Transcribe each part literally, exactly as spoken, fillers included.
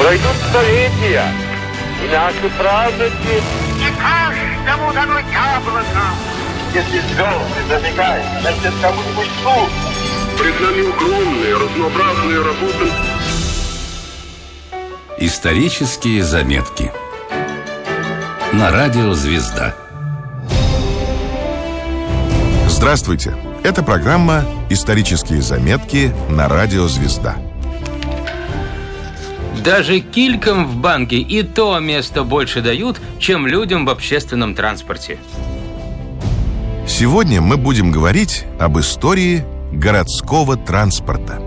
Пройдут столетия, и наши праздники... Не каждому дано яблоко. Если звезды зажигают, значит, кому-нибудь суд. Пред нами огромные, разнообразные работы. Исторические заметки на радио «Звезда». Здравствуйте! Это программа «Исторические заметки» на радио «Звезда». Даже килькам в банке и то место больше дают, чем людям в общественном транспорте. Сегодня мы будем говорить об истории городского транспорта.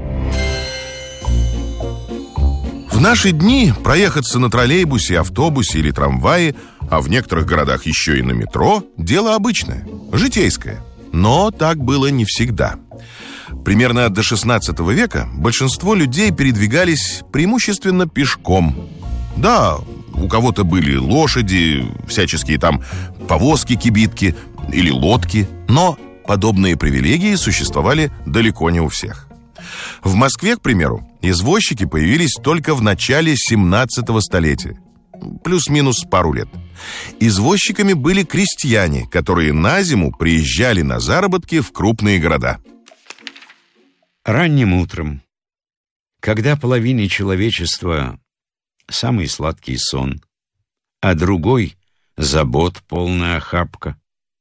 В наши дни проехаться на троллейбусе, автобусе или трамвае, а в некоторых городах еще и на метро, дело обычное, житейское. Но так было не всегда. Примерно до шестнадцатого века большинство людей передвигались преимущественно пешком. Да, у кого-то были лошади, всяческие там повозки-кибитки или лодки, но подобные привилегии существовали далеко не у всех. В Москве, к примеру, извозчики появились только в начале семнадцатого столетия, плюс-минус пару лет. Извозчиками были крестьяне, которые на зиму приезжали на заработки в крупные города. Ранним утром, когда половине человечества самый сладкий сон, а другой — забот полная охапка,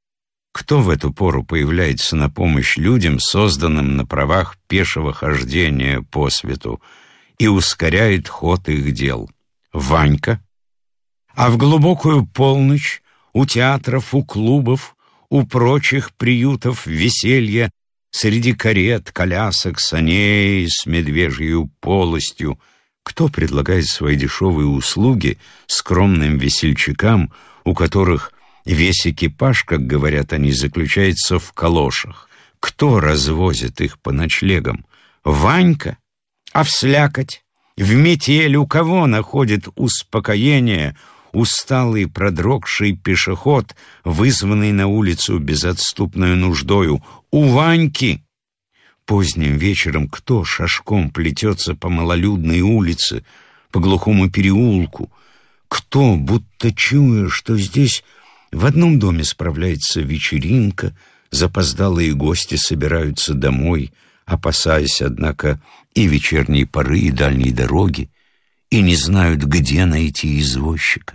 кто в эту пору появляется на помощь людям, созданным на правах пешего хождения по свету, и ускоряет ход их дел? Ванька. А в глубокую полночь у театров, у клубов, у прочих приютов веселья, среди карет, колясок, саней с медвежьей полостью, кто предлагает свои дешевые услуги скромным весельчакам, у которых весь экипаж, как говорят они, заключается в калошах? Кто развозит их по ночлегам? Ванька? А в слякоть, в метель у кого находит успокоение усталый продрогший пешеход, вызванный на улицу безотступную нуждою? У Ваньки. Поздним вечером кто шашком плетется по малолюдной улице, по глухому переулку? Кто, будто чуя, что здесь в одном доме справляется вечеринка, запоздалые гости собираются домой, опасаясь, однако, и вечерней поры, и дальней дороги, и не знают, где найти извозчика?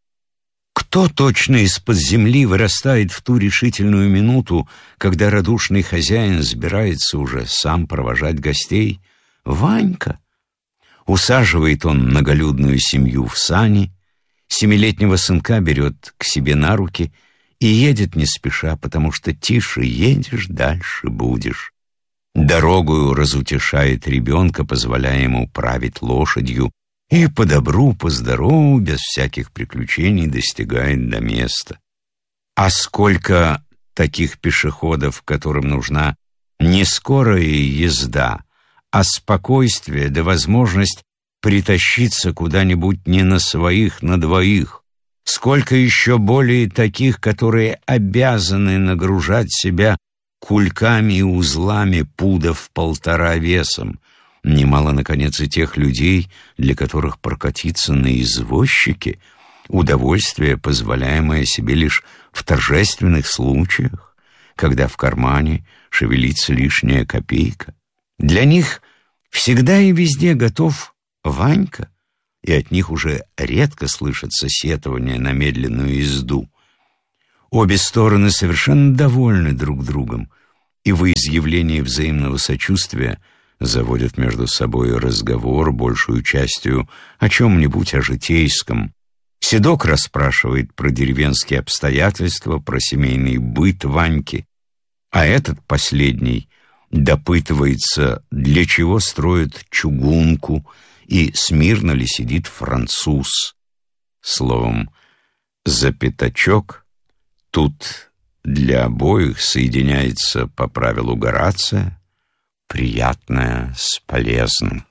Кто точно из-под земли вырастает в ту решительную минуту, когда радушный хозяин собирается уже сам провожать гостей? Ванька. Усаживает он многолюдную семью в сани, семилетнего сынка берет к себе на руки и едет не спеша, потому что тише едешь, дальше будешь. Дорогою разутешает ребенка, позволяя ему править лошадью, и по добру, по здорову, без всяких приключений достигает до места. А сколько таких пешеходов, которым нужна не скорая езда, а спокойствие да возможность притащиться куда-нибудь не на своих, на двоих. Сколько еще более таких, которые обязаны нагружать себя кульками и узлами пудов полтора весом. Немало, наконец, и тех людей, для которых прокатиться на извозчике — удовольствие, позволяемое себе лишь в торжественных случаях, когда в кармане шевелится лишняя копейка. Для них всегда и везде готов Ванька, и от них уже редко слышатся сетования на медленную езду. Обе стороны совершенно довольны друг другом, и во изъявлении взаимного сочувствия заводят между собой разговор, большую частью о чем-нибудь о житейском. Седок расспрашивает про деревенские обстоятельства, про семейный быт Ваньки, а этот последний допытывается, для чего строят чугунку и смирно ли сидит француз. Словом, за пятачок тут для обоих соединяется, по правилу Горация, приятное с полезным.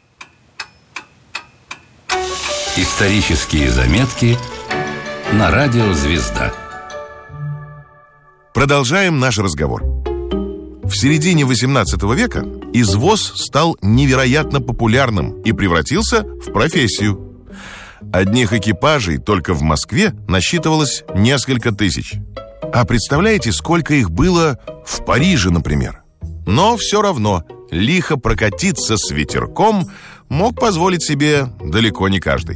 Исторические заметки на радио «Звезда». Продолжаем наш разговор. В середине восемнадцатого века извоз стал невероятно популярным и превратился в профессию. Одних экипажей только в Москве насчитывалось несколько тысяч. А представляете, сколько их было в Париже, например? Но все равно лихо прокатиться с ветерком мог позволить себе далеко не каждый.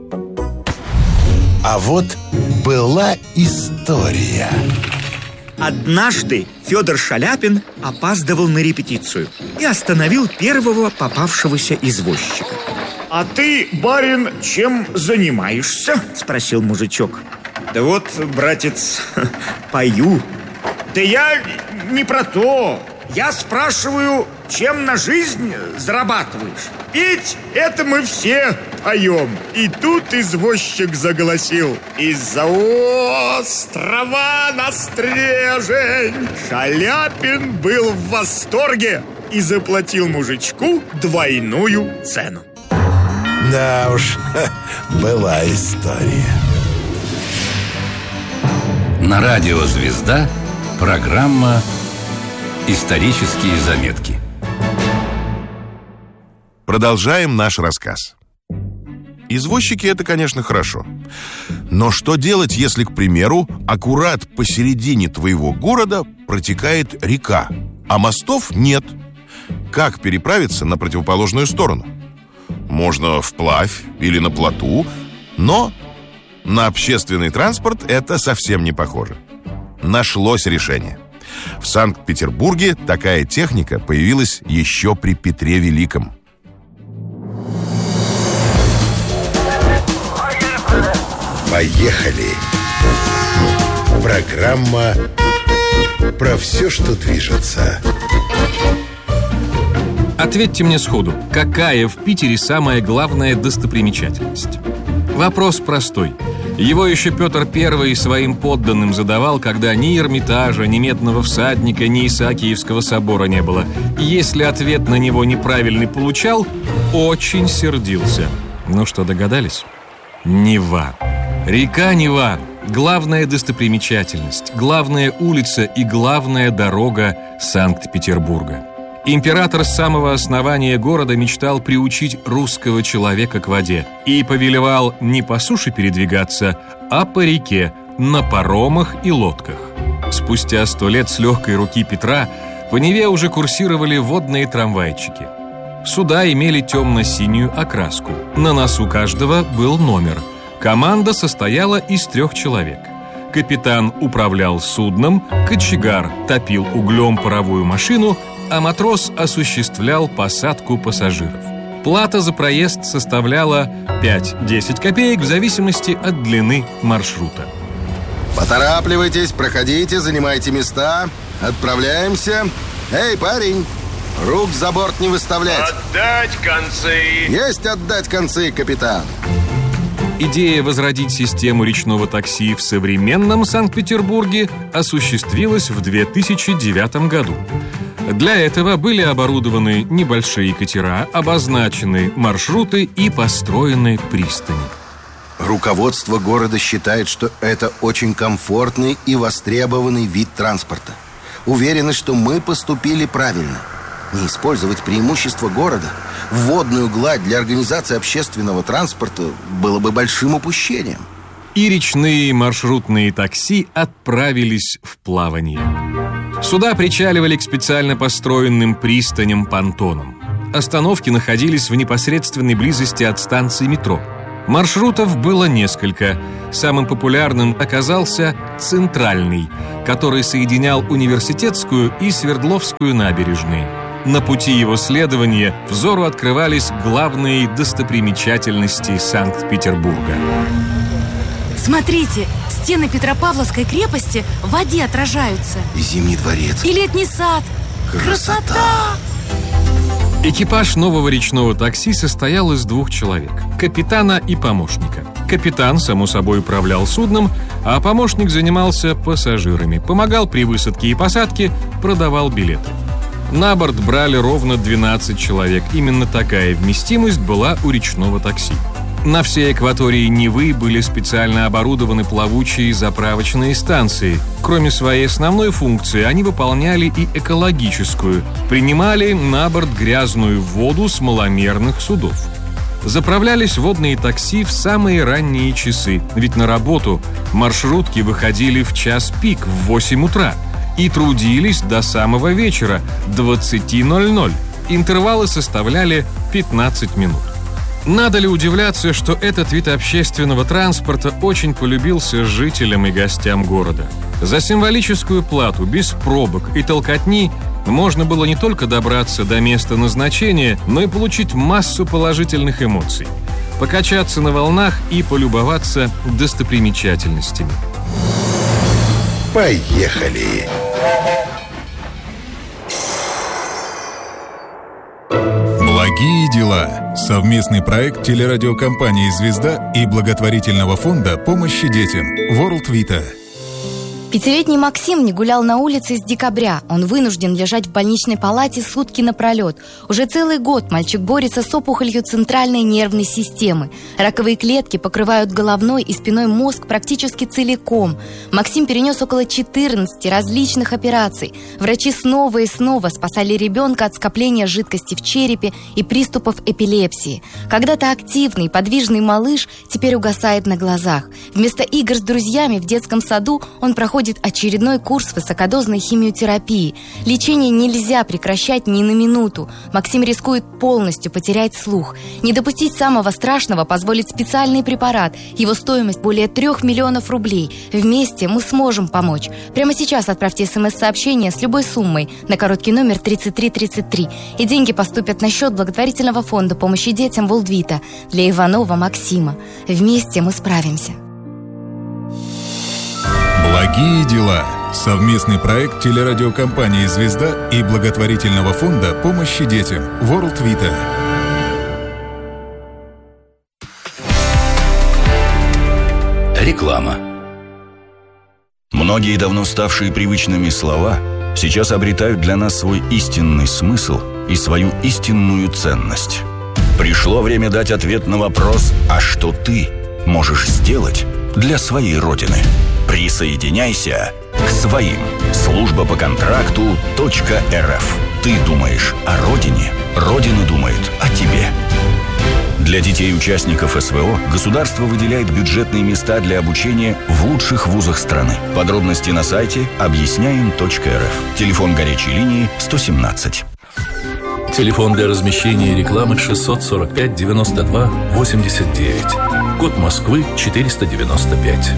А вот была история. Однажды Федор Шаляпин опаздывал на репетицию и остановил первого попавшегося извозчика. «А ты, барин, чем занимаешься?» – спросил мужичок. «Да вот, братец, пою». «Да я не про то. Я спрашиваю, чем на жизнь зарабатываешь? Ведь это мы все поем». И тут извозчик заголосил: «Из-за острова на стрежень». Шаляпин был в восторге и заплатил мужичку двойную цену. Да уж, была история. На радио «Звезда» программа «Исторические заметки». Продолжаем наш рассказ. Извозчики — это, конечно, хорошо. Но что делать, если, к примеру, аккурат посередине твоего города протекает река, а мостов нет? Как переправиться на противоположную сторону? Можно вплавь или на плоту, но на общественный транспорт это совсем не похоже. Нашлось решение. В Санкт-Петербурге такая техника появилась еще при Петре Великом. Поехали! Программа про все, что движется. Ответьте мне сходу, какая в Питере самая главная достопримечательность? Вопрос простой. Его еще Петр Первый своим подданным задавал, когда ни Эрмитажа, ни Медного всадника, ни Исаакиевского собора не было. И если ответ на него неправильный получал, очень сердился. Ну что, догадались? Нева. Река Нева – главная достопримечательность, главная улица и главная дорога Санкт-Петербурга. Император с самого основания города мечтал приучить русского человека к воде и повелевал не по суше передвигаться, а по реке, на паромах и лодках. Спустя сто лет с легкой руки Петра по Неве уже курсировали водные трамвайчики. Суда имели темно-синюю окраску. На носу каждого был номер. Команда состояла из трех человек. Капитан управлял судном, кочегар топил углем паровую машину, а матрос осуществлял посадку пассажиров. Плата за проезд составляла пять-десять копеек в зависимости от длины маршрута. Поторапливайтесь, проходите, занимайте места. Отправляемся. Эй, парень, рук за борт не выставлять. Отдать концы. Есть отдать концы, капитан. Идея возродить систему речного такси в современном Санкт-Петербурге осуществилась в две тысячи девятом году. Для этого были оборудованы небольшие катера, обозначены маршруты и построены пристани. Руководство города считает, что это очень комфортный и востребованный вид транспорта. Уверены, что мы поступили правильно. Не использовать преимущества города, водную гладь для организации общественного транспорта было бы большим упущением. И речные маршрутные такси отправились в плавание. Суда причаливали к специально построенным пристаням-понтонам. Остановки находились в непосредственной близости от станции метро. Маршрутов было несколько. Самым популярным оказался «Центральный», который соединял Университетскую и Свердловскую набережные. На пути его следования взору открывались главные достопримечательности Санкт-Петербурга. Смотрите, стены Петропавловской крепости в воде отражаются. И Зимний дворец. И летний сад. Красота! Красота! Экипаж нового речного такси состоял из двух человек – капитана и помощника. Капитан, само собой, управлял судном, а помощник занимался пассажирами, помогал при высадке и посадке, продавал билеты. На борт брали ровно двенадцать человек. Именно такая вместимость была у речного такси. На всей акватории Невы были специально оборудованы плавучие заправочные станции. Кроме своей основной функции, они выполняли и экологическую. Принимали на борт грязную воду с маломерных судов. Заправлялись водные такси в самые ранние часы, ведь на работу маршрутки выходили в час пик в восемь утра и трудились до самого вечера, двадцати ноль-ноль. Интервалы составляли пятнадцать минут. Надо ли удивляться, что этот вид общественного транспорта очень полюбился жителям и гостям города? За символическую плату, без пробок и толкотни, можно было не только добраться до места назначения, но и получить массу положительных эмоций, покачаться на волнах и полюбоваться достопримечательностями. Поехали! Благие дела. Совместный проект телерадиокомпании «Звезда» и благотворительного фонда помощи детям World Vita. Пятилетний Максим не гулял на улице с декабря. Он вынужден лежать в больничной палате сутки напролет. Уже целый год мальчик борется с опухолью центральной нервной системы. Раковые клетки покрывают головной и спиной мозг практически целиком. Максим перенес около четырнадцати различных операций. Врачи снова и снова спасали ребенка от скопления жидкости в черепе и приступов эпилепсии. Когда-то активный, подвижный малыш теперь угасает на глазах. Вместо игр с друзьями в детском саду он проходит очередной курс высокодозной химиотерапии. Лечение нельзя прекращать ни на минуту. Максим рискует полностью потерять слух. Не допустить самого страшного позволит специальный препарат. Его стоимость более трех миллионов рублей. Вместе мы сможем помочь. Прямо сейчас отправьте смс-сообщение с любой суммой на короткий номер тридцать три тридцать три. И деньги поступят на счет благотворительного фонда помощи детям World Vita для Иванова Максима. Вместе мы справимся. Благие дела. Совместный проект телерадиокомпании «Звезда» и благотворительного фонда помощи детям World Vita. Реклама. Многие давно ставшие привычными слова сейчас обретают для нас свой истинный смысл и свою истинную ценность. Пришло время дать ответ на вопрос: а что ты можешь сделать для своей Родины? Присоединяйся к своим. Служба по контракту .рф. Ты думаешь о Родине, Родина думает о тебе. Для детей участников СВО государство выделяет бюджетные места для обучения в лучших вузах страны. Подробности на сайте объясняем точка эр эф. Телефон горячей линии сто семнадцать. Телефон для размещения рекламы шестьсот сорок пять девяносто два восемьдесят девять. Код Москвы четыреста девяносто пять.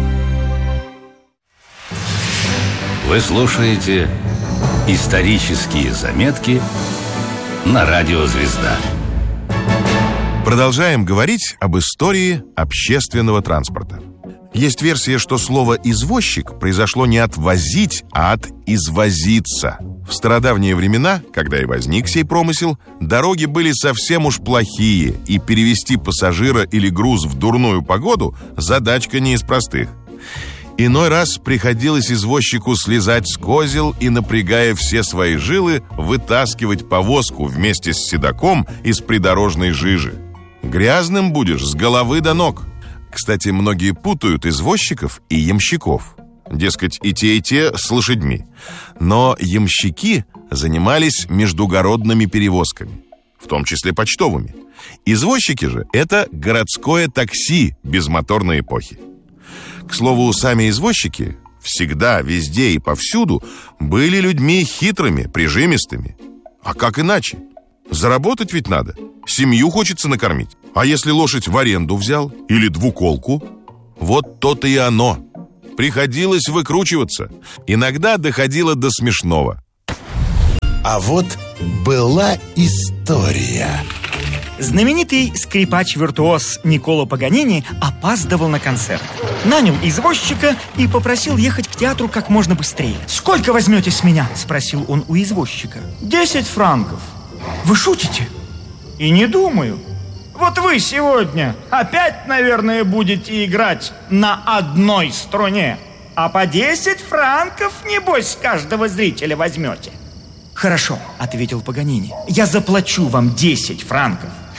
Вы слушаете «Исторические заметки» на радио «Звезда». Продолжаем говорить об истории общественного транспорта. Есть версия, что слово «извозчик» произошло не от «возить», а от «извозиться». В стародавние времена, когда и возник сей промысел, дороги были совсем уж плохие, и перевезти пассажира или груз в дурную погоду – задачка не из простых. Иной раз приходилось извозчику слезать с козел и, напрягая все свои жилы, вытаскивать повозку вместе с седаком из придорожной жижи. Грязным будешь с головы до ног. Кстати, многие путают извозчиков и ямщиков. Дескать, и те, и те с лошадьми. Но ямщики занимались междугородными перевозками, в том числе почтовыми. Извозчики же – это городское такси безмоторной эпохи. К слову, сами извозчики всегда, везде и повсюду были людьми хитрыми, прижимистыми. А как иначе? Заработать ведь надо. Семью хочется накормить. А если лошадь в аренду взял? Или двуколку? Вот то-то и оно. Приходилось выкручиваться. Иногда доходило до смешного. А вот была история. Знаменитый скрипач-виртуоз Никколо Паганини опаздывал на концерт. Нанял извозчика и попросил ехать к театру как можно быстрее. «Сколько возьмете с меня?» – спросил он у извозчика. «Десять франков». «Вы шутите?» «И не думаю. Вот вы сегодня опять, наверное, будете играть на одной струне, а по десять франков, небось, с каждого зрителя возьмете». «Хорошо», — ответил Паганини, — «я заплачу вам десять франков.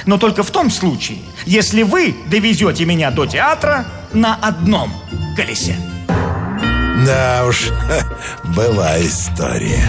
Но только в том случае, если вы довезете меня до театра на одном колесе. Да уж, была история.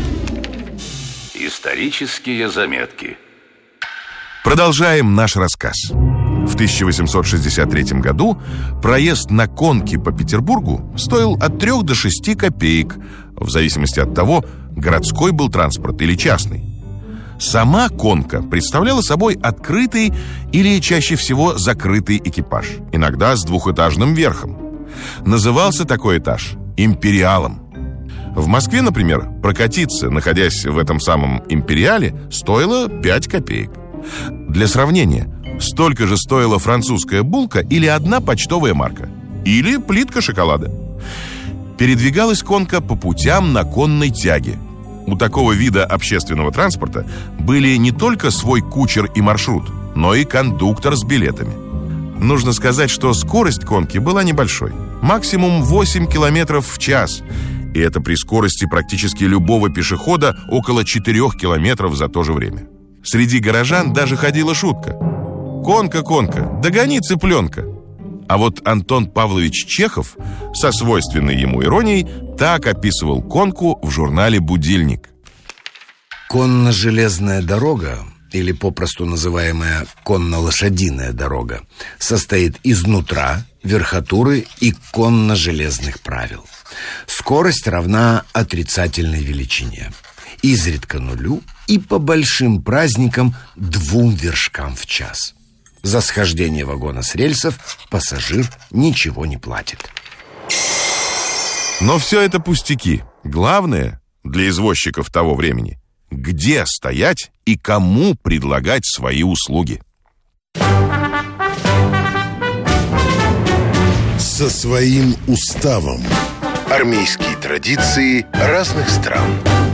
Исторические заметки. Продолжаем наш рассказ. В тысяча восемьсот шестьдесят третьем году проезд на конке по Петербургу стоил от трех до шести копеек, в зависимости от того, городской был транспорт или частный. Сама конка представляла собой открытый или чаще всего закрытый экипаж, иногда с двухэтажным верхом. Назывался такой этаж «Империалом». В Москве, например, прокатиться, находясь в этом самом «Империале», стоило пять копеек. Для сравнения, столько же стоила французская булка или одна почтовая марка, или плитка шоколада. Передвигалась конка по путям на конной тяге. У такого вида общественного транспорта были не только свой кучер и маршрут, но и кондуктор с билетами. Нужно сказать, что скорость конки была небольшой, максимум восемь километров в час, и это при скорости практически любого пешехода около четырёх километров за то же время. Среди горожан даже ходила шутка: «Конка, конка, догони цыпленка». А вот Антон Павлович Чехов со свойственной ему иронией так описывал конку в журнале «Будильник». Конно-железная дорога, или попросту называемая конно-лошадиная дорога, состоит из нутра, верхотуры и конно-железных правил. Скорость равна отрицательной величине, изредка нулю и по большим праздникам двум вершкам в час. За схождение вагона с рельсов пассажир ничего не платит. Но все это пустяки. Главное для извозчиков того времени — где стоять и кому предлагать свои услуги. Со своим уставом. Армейские традиции разных стран.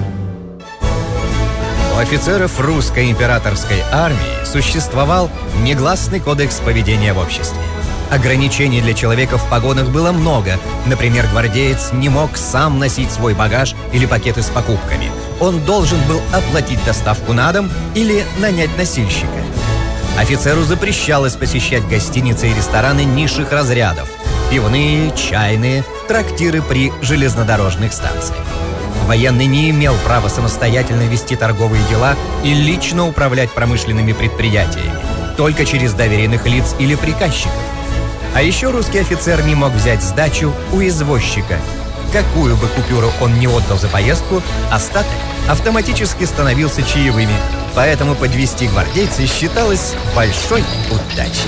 У офицеров русской императорской армии существовал негласный кодекс поведения в обществе. Ограничений для человека в погонах было много. Например, гвардеец не мог сам носить свой багаж или пакеты с покупками. Он должен был оплатить доставку на дом или нанять носильщика. Офицеру запрещалось посещать гостиницы и рестораны низших разрядов, пивные, чайные, трактиры при железнодорожных станциях. Военный не имел права самостоятельно вести торговые дела и лично управлять промышленными предприятиями, только через доверенных лиц или приказчиков. А еще русский офицер не мог взять сдачу у извозчика. Какую бы купюру он ни отдал за поездку, остаток автоматически становился чаевыми, поэтому подвести гвардейца считалось большой удачей.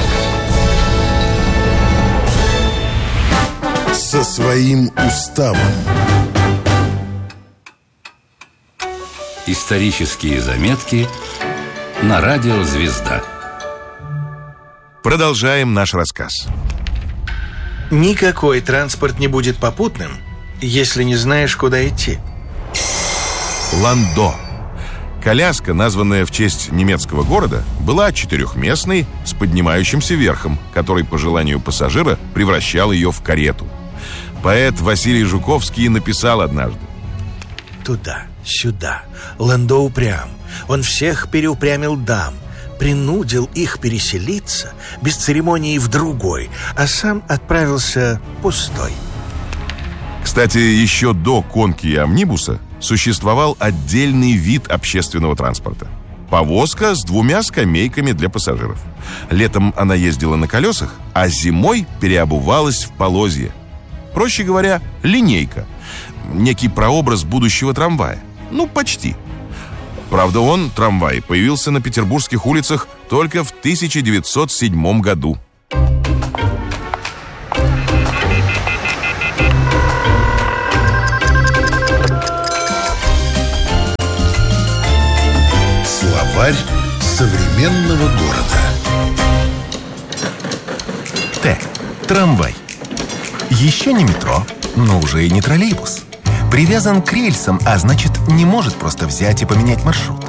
Со своим уставом. Исторические заметки на радио «Звезда». Продолжаем наш рассказ. Никакой транспорт не будет попутным, если не знаешь, куда идти. Ландо. Коляска, названная в честь немецкого города, была четырехместной с поднимающимся верхом, который по желанию пассажира превращал ее в карету. Поэт Василий Жуковский написал однажды: «Туда, сюда, Ландо упрям, он всех переупрямил дам, принудил их переселиться без церемонии в другой, а сам отправился пустой». Кстати, еще до конки и амнибуса существовал отдельный вид общественного транспорта – повозка с двумя скамейками для пассажиров. Летом она ездила на колесах, а зимой переобувалась в полозья. Проще говоря, линейка. Некий прообраз будущего трамвая. Ну, почти. Правда, он, трамвай, появился на петербургских улицах только в тысяча девятьсот седьмом году. Словарь современного города. Т. Трамвай. Еще не метро, но уже и не троллейбус. Привязан к рельсам, а значит, не может просто взять и поменять маршрут.